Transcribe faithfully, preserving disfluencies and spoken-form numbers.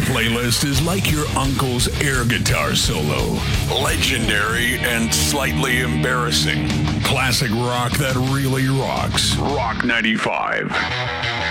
playlist is like your uncle's air guitar solo. Legendary and slightly embarrassing. Classic rock that really rocks. Rock ninety-five.